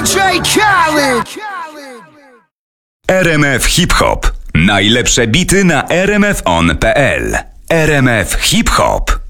DJ Khaled. RMF Hip Hop. Najlepsze bity na rmfon.pl. RMF Hip Hop.